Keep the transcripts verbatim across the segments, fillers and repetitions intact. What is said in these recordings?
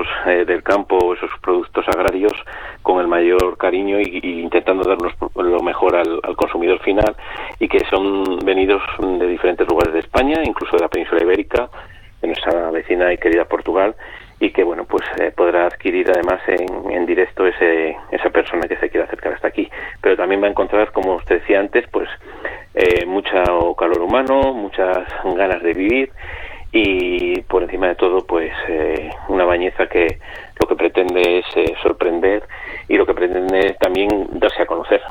productos eh, del campo, esos productos agrarios, con el mayor cariño y, y intentando darnos lo mejor al, al consumidor final, y que son venidos de diferentes lugares de España, incluso de la península ibérica, de nuestra vecina y querida Portugal, y que bueno pues eh, podrá adquirir además en, en directo ese esa persona que se quiera acercar hasta aquí. Pero también va a encontrar, como usted decía antes, pues eh, mucho calor humano, muchas ganas de vivir, y por encima de todo pues eh, una bañeza que lo que pretende es eh, sorprender, y lo que pretende también darse a conocer.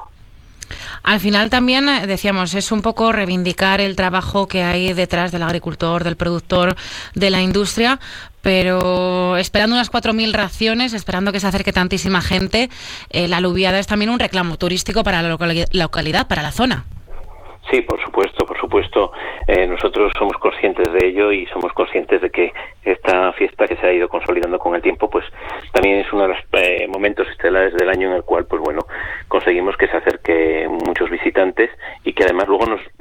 Al final también, decíamos, es un poco reivindicar el trabajo que hay detrás del agricultor, del productor, de la industria, pero esperando unas cuatro mil raciones, esperando que se acerque tantísima gente. Eh, la alubiada es también un reclamo turístico para la locali- localidad, para la zona. Sí, por supuesto, por supuesto. Eh, nosotros somos conscientes de ello, y somos conscientes de que esta fiesta, que se ha ido consolidando con el tiempo, pues también es uno de los eh, momentos estelares del año en el cual, pues bueno, conseguimos que se acerque muchos visitantes, y que además luego nos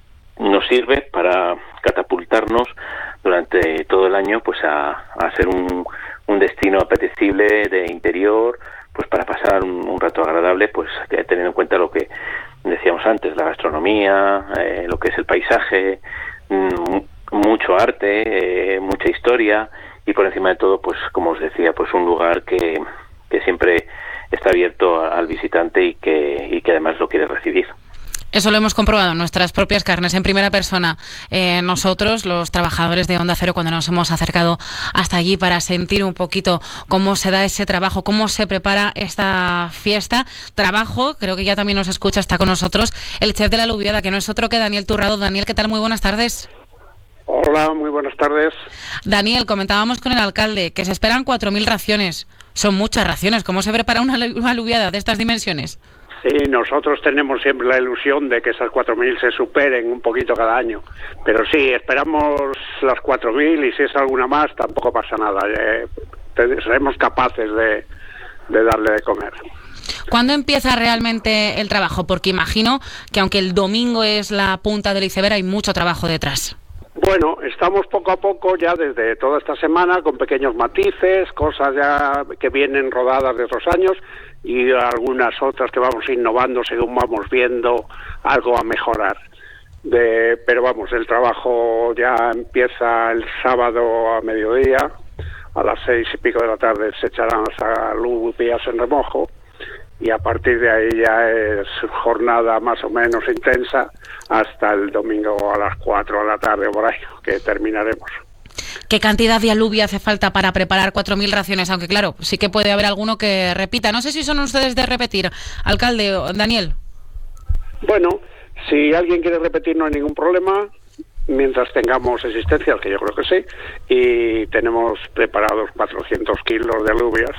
nos sirve para catapultarnos durante todo el año, pues a, a ser un, un destino apetecible de interior, pues para pasar un, un rato agradable, pues teniendo en cuenta lo que decíamos antes, la gastronomía, eh, lo que es el paisaje, mmm, mucho arte, eh, mucha historia, y por encima de todo, pues como os decía, pues un lugar que, que siempre está abierto al visitante, y que, y que además lo quiere recibir. Eso lo hemos comprobado en nuestras propias carnes, en primera persona. Eh, nosotros, los trabajadores de Onda Cero, cuando nos hemos acercado hasta allí para sentir un poquito cómo se da ese trabajo, cómo se prepara esta fiesta. Trabajo, creo que ya también nos escucha, está con nosotros el chef de la alubiada, que no es otro que Daniel Turrado. Daniel, ¿qué tal? Muy buenas tardes. Hola, muy buenas tardes. Daniel, comentábamos con el alcalde que se esperan cuatro mil raciones. Son muchas raciones. ¿Cómo se prepara una, una alubiada de estas dimensiones? Sí, nosotros tenemos siempre la ilusión de que esas cuatro mil se superen un poquito cada año. Pero sí, esperamos las cuatro mil, y si es alguna más, tampoco pasa nada. Eh, seremos capaces de, de darle de comer. ¿Cuándo empieza realmente el trabajo? Porque imagino que aunque el domingo es la punta del iceberg, hay mucho trabajo detrás. Bueno, estamos poco a poco ya desde toda esta semana con pequeños matices, cosas ya que vienen rodadas de otros años, y algunas otras que vamos innovando según vamos viendo algo a mejorar. De, pero vamos, el trabajo ya empieza el sábado a mediodía, a las seis y pico de la tarde se echarán las alubias en remojo, y a partir de ahí ya es jornada más o menos intensa hasta el domingo a las cuatro de la tarde o por ahí, que terminaremos. ¿Qué cantidad de alubia hace falta para preparar cuatro mil raciones? Aunque claro, sí que puede haber alguno que repita. No sé si son ustedes de repetir, alcalde o Daniel. Bueno, si alguien quiere repetir no hay ningún problema, mientras tengamos existencia, que yo creo que sí, y tenemos preparados cuatrocientos kilos de alubias,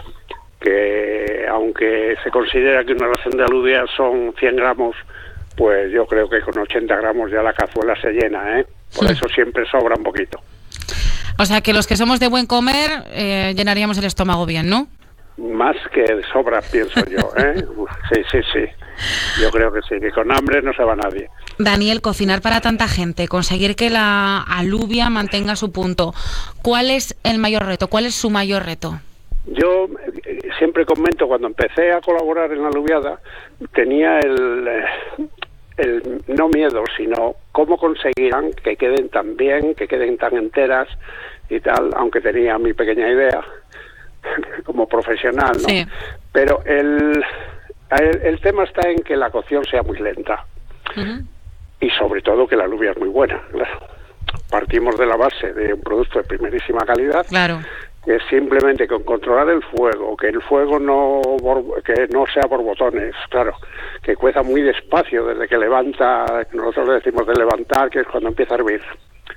que aunque se considera que una ración de alubias son cien gramos, pues yo creo que con ochenta gramos ya la cazuela se llena, ¿eh? Por sí. Eso siempre sobra un poquito. O sea que los que somos de buen comer eh, llenaríamos el estómago bien, ¿no? Más que de sobra, pienso yo, ¿eh? Sí, sí, sí. Yo creo que sí, que con hambre no se va nadie. Daniel, cocinar para tanta gente, conseguir que la alubia mantenga su punto. ¿Cuál es el mayor reto? ¿Cuál es su mayor reto? Yo siempre comento, cuando empecé a colaborar en la alubiada, tenía el, el no miedo, sino cómo conseguirán que queden tan bien, que queden tan enteras y tal, aunque tenía mi pequeña idea como profesional, ¿no? Sí. Pero el, el, el tema está en que la cocción sea muy lenta. Uh-huh. Y sobre todo que la alubia es muy buena, claro. Partimos de la base de un producto de primerísima calidad. Claro. Que simplemente con controlar el fuego, que el fuego no que no sea por botones, claro, que cueza muy despacio desde que levanta, nosotros le decimos de levantar, que es cuando empieza a hervir.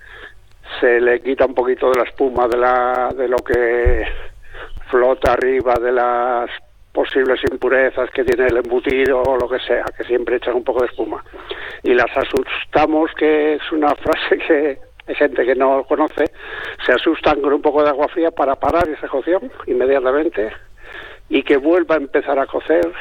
Se le quita un poquito de la espuma de la de lo que flota arriba, de las posibles impurezas que tiene el embutido o lo que sea, que siempre echan un poco de espuma. Y las asustamos, que es una frase que hay gente que no lo conoce, se asustan con un poco de agua fría para parar esa cocción inmediatamente y que vuelva a empezar a cocer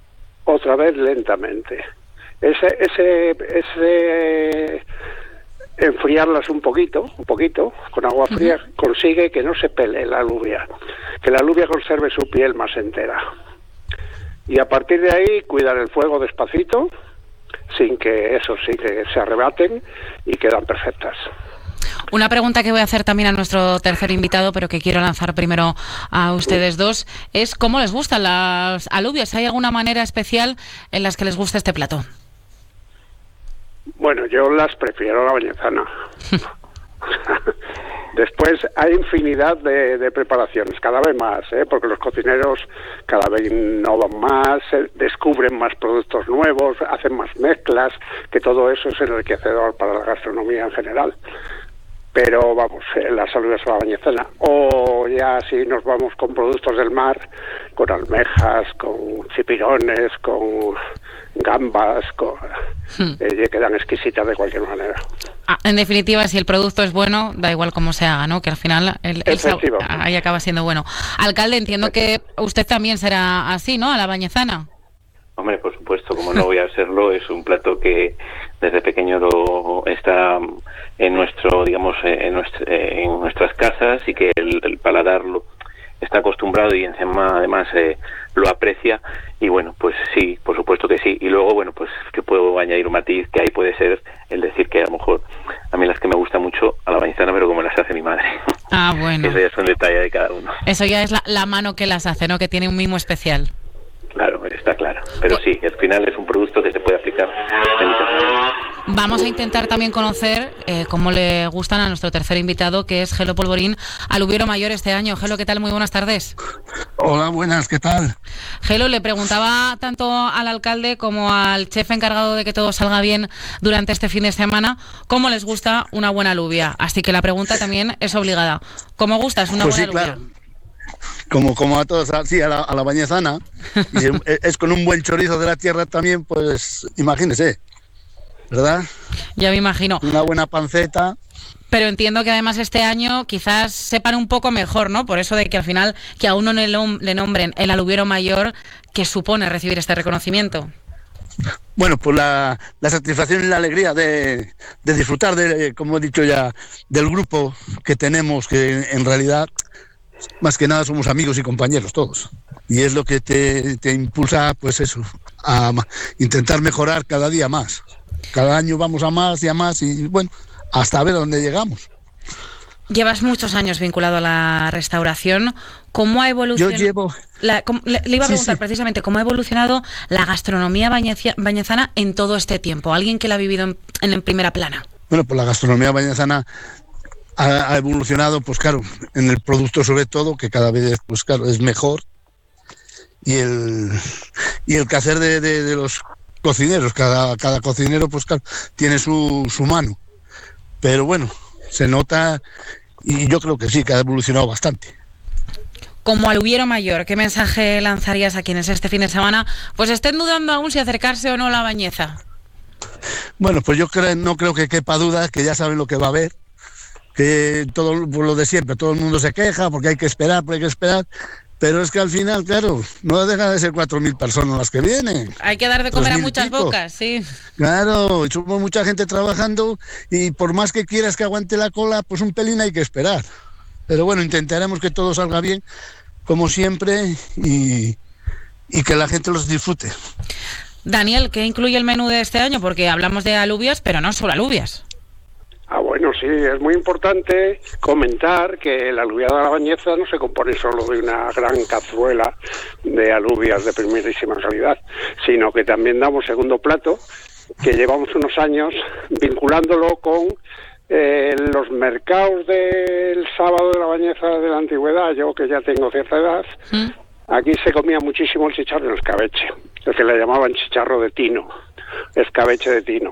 otra vez lentamente. Ese ese ese enfriarlas un poquito, un poquito, con agua fría, uh-huh. consigue que no se pele la alubia, que la alubia conserve su piel más entera. Y a partir de ahí, cuidar el fuego despacito, sin que eso, sin que se arrebaten, y quedan perfectas. Una pregunta que voy a hacer también a nuestro tercer invitado, pero que quiero lanzar primero a ustedes dos, es ¿cómo les gustan las alubias? ¿Hay alguna manera especial en las que les guste este plato? Bueno, yo las prefiero a la bañezana. Después hay infinidad de, de preparaciones, cada vez más, ¿eh? Porque los cocineros cada vez innovan más, eh, descubren más productos nuevos, hacen más mezclas, que todo eso es enriquecedor para la gastronomía en general. Pero vamos, eh, las alubias a la bañezana. O ya si nos vamos con productos del mar, con almejas, con chipirones, con gambas, con, hmm. eh, quedan exquisitas de cualquier manera. Ah, en definitiva, si el producto es bueno, da igual cómo se haga, ¿no? Que al final el, el sabor ahí acaba siendo bueno. Alcalde, entiendo que usted también será así, ¿no? A la bañezana. Hombre, por supuesto, como no voy a serlo, es un plato que desde pequeño lo está en nuestro, digamos, en, nuestra, en nuestras casas, y que el, el paladar lo está acostumbrado y encima además eh, lo aprecia, y bueno, pues sí, por supuesto que sí. Y luego, bueno, pues que puedo añadir un matiz, que ahí puede ser el decir que a lo mejor a mí las que me gusta mucho a la bañezana, pero como las hace mi madre. Ah, bueno. Eso ya es un detalle de cada uno. Eso ya es la, la mano que las hace, ¿no? Que tiene un mimo especial. Claro, está claro. Pero sí, al final es un producto que se puede aplicar en muchas maneras. Vamos a intentar también conocer eh, cómo le gustan a nuestro tercer invitado, que es Gelo Polvorín, alubiero mayor este año. Gelo, ¿qué tal? Muy buenas tardes. Hola, buenas, ¿qué tal? Gelo, le preguntaba tanto al alcalde como al chef encargado de que todo salga bien durante este fin de semana, ¿cómo les gusta una buena alubia? Así que la pregunta también es obligada. ¿Cómo gusta? ¿Es una pues buena sí, alubia? Claro. Como, como a todos, sí, a la, a la bañezana, y es, es con un buen chorizo de la tierra también, pues imagínese, ¿verdad? Ya me imagino. Una buena panceta. Pero entiendo que además este año quizás sepan un poco mejor, ¿no? Por eso de que al final que a uno le, le nombren el alubiero mayor, que supone recibir este reconocimiento. Bueno, pues la, la satisfacción y la alegría de, de disfrutar, de, como he dicho ya, del grupo que tenemos, que en realidad más que nada somos amigos y compañeros todos, y es lo que te, te impulsa, pues eso, a intentar mejorar cada día más. Cada año vamos a más y a más, y bueno, hasta ver dónde llegamos. Llevas muchos años vinculado a la restauración. ¿Cómo ha evolucionado? Yo llevo... La, le, le iba a preguntar sí, sí. precisamente cómo ha evolucionado la gastronomía bañeza, bañezana en todo este tiempo. Alguien que la ha vivido en, en, en primera plana. Bueno, pues la gastronomía bañezana ha, ha evolucionado, pues claro, en el producto sobre todo, que cada vez, pues claro, es mejor. Y el, y el quehacer de, de, de los cocineros. Cada, cada cocinero, pues claro, tiene su, su mano. Pero bueno, se nota, y yo creo que sí, que ha evolucionado bastante. Como alubiero mayor, ¿qué mensaje lanzarías a quienes este fin de semana pues estén dudando aún si acercarse o no a la Bañeza? Bueno, pues yo creo, no creo que quepa duda, que ya saben lo que va a haber, que todo por lo de siempre, todo el mundo se queja porque hay que esperar, porque hay que esperar, pero es que al final, claro, no deja de ser cuatro mil personas las que vienen. Hay que dar de comer a muchas bocas, sí. Claro, somos mucha gente trabajando, y por más que quieras que aguante la cola, pues un pelín hay que esperar. Pero bueno, intentaremos que todo salga bien, como siempre, y, y que la gente los disfrute. Daniel, ¿qué incluye el menú de este año? Porque hablamos de alubias, pero no solo alubias. Ah, bueno, sí, es muy importante comentar que la alubiada de la Bañeza no se compone solo de una gran cazuela de alubias de primerísima calidad, sino que también damos segundo plato, que llevamos unos años vinculándolo con eh, los mercados del sábado de la Bañeza de la antigüedad. Yo, que ya tengo cierta edad, ¿Mm? Aquí se comía muchísimo el chicharro en escabeche, el que le llamaban chicharro de tino, escabeche de tino.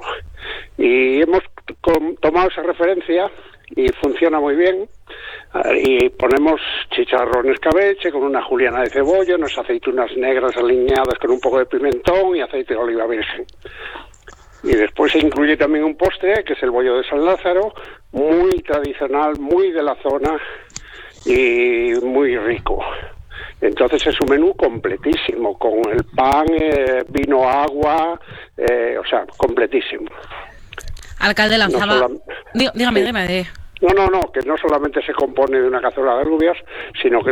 Y hemos tomado esa referencia y funciona muy bien, y ponemos chicharro en escabeche con una juliana de cebolla, unas aceitunas negras aliñadas con un poco de pimentón y aceite de oliva virgen. Y después se incluye también un postre, que es el bollo de San Lázaro, muy tradicional, muy de la zona y muy rico. Entonces es un menú completísimo, con el pan, eh, vino, agua, eh, o sea, completísimo. Alcalde lanzaba... No sola... Dígame, sí. dígame. No, no, no, que no solamente se compone de una cazuela de alubias, sino que